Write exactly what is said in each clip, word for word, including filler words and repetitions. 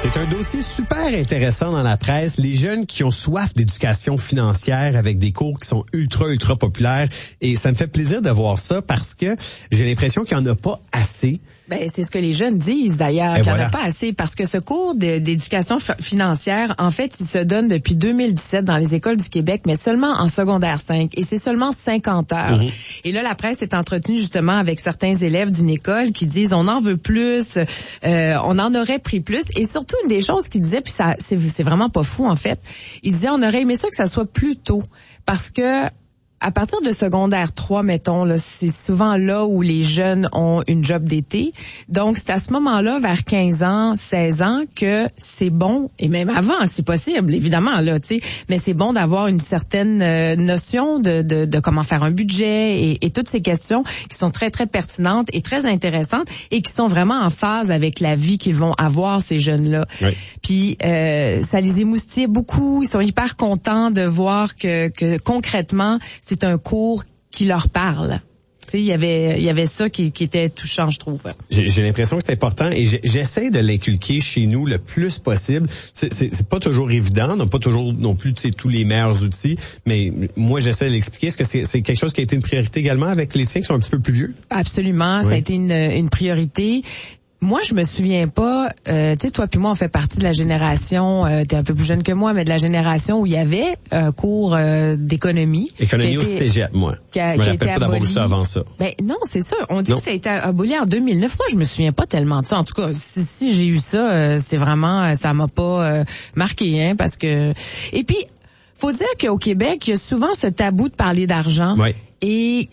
C'est un dossier super intéressant dans la presse. Les jeunes qui ont soif d'éducation financière avec des cours qui sont ultra, ultra populaires. Et ça me fait plaisir de voir ça parce que j'ai l'impression qu'il n'y en a pas assez. Ben, c'est ce que les jeunes disent d'ailleurs, qu'il n'y voilà. en a pas assez, parce que ce cours de, d'éducation f- financière, en fait, il se donne depuis deux mille dix-sept dans les écoles du Québec, mais seulement en secondaire cinq, et c'est seulement cinquante heures. Mm-hmm. Et là, la presse est entretenue justement avec certains élèves d'une école qui disent on en veut plus, euh, on en aurait pris plus, et surtout une des choses qu'ils disaient, puis ça, c'est, c'est vraiment pas fou en fait, ils disaient on aurait aimé ça que ça soit plus tôt, parce que à partir de secondaire trois, mettons, là, c'est souvent là où les jeunes ont une job d'été. Donc, c'est à ce moment-là, vers quinze ans, seize ans, que c'est bon, et même avant, si possible, évidemment, là, tu sais, mais c'est bon d'avoir une certaine euh, notion de, de, de comment faire un budget et, et toutes ces questions qui sont très, très pertinentes et très intéressantes et qui sont vraiment en phase avec la vie qu'ils vont avoir, ces jeunes-là. Oui. Puis, euh, ça les émoustille beaucoup. Ils sont hyper contents de voir que, que concrètement, c'est un cours qui leur parle. Tu sais, il y avait, il y avait ça qui, qui était touchant, je trouve. J'ai, j'ai l'impression que c'est important et j'essaie de l'inculquer chez nous le plus possible. C'est, c'est, c'est pas toujours évident, on n'a pas toujours non plus, tu sais, tous les meilleurs outils, mais moi, j'essaie de l'expliquer. Est-ce que c'est, c'est quelque chose qui a été une priorité également avec les tiens qui sont un petit peu plus vieux? Absolument, oui. Ça a été une, une priorité. Moi, je me souviens pas, euh, tu sais, toi puis moi, on fait partie de la génération, euh, t'es un peu plus jeune que moi, mais de la génération où il y avait un cours euh, d'économie. Économie au cégep, moi. Qui a, je me qui rappelle pas d'avoir vu ça avant ça. Ben non, c'est ça. On dit non. que ça a été aboli en deux mille neuf. Moi, je me souviens pas tellement de ça. En tout cas, si, si j'ai eu ça, euh, c'est vraiment, ça m'a pas euh, marqué, hein, parce que... Et puis, faut dire qu'au Québec, il y a souvent ce tabou de parler d'argent. Oui. Et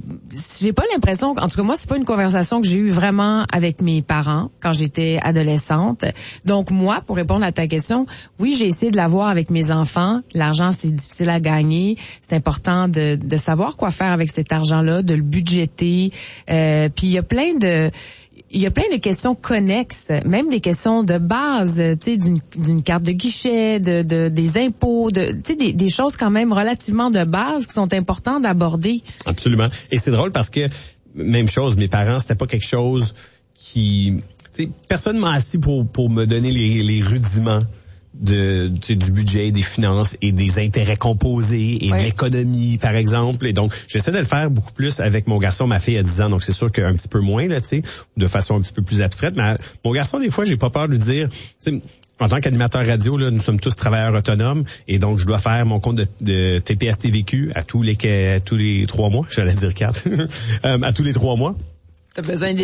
j'ai pas l'impression, en tout cas moi, c'est pas une conversation que j'ai eue vraiment avec mes parents quand j'étais adolescente. Donc moi, pour répondre à ta question, oui, j'ai essayé de l'avoir avec mes enfants. L'argent, c'est difficile à gagner. C'est important de, de savoir quoi faire avec cet argent-là, de le budgéter. Euh, puis il y a plein de... Il y a plein de questions connexes, même des questions de base, tu sais, d'une, d'une carte de guichet, de, de des impôts, de, tu sais, des, des choses quand même relativement de base qui sont importantes d'aborder. Absolument. Et c'est drôle parce que même chose, mes parents, c'était pas quelque chose qui, tu sais, personne m'a assis pour pour me donner les, les rudiments de tu sais, du budget, des finances et des intérêts composés et oui. de l'économie, par exemple. Et donc, j'essaie de le faire beaucoup plus avec mon garçon. Ma fille a dix ans, donc c'est sûr qu'un petit peu moins, là, tu sais, de façon un petit peu plus abstraite. Mais mon garçon, des fois, j'ai pas peur de lui dire, tu sais, en tant qu'animateur radio, là, nous sommes tous travailleurs autonomes et donc je dois faire mon compte de, de T P S T V Q à tous les à tous les trois mois. J'allais dire quatre. euh, à tous les trois mois. T'as besoin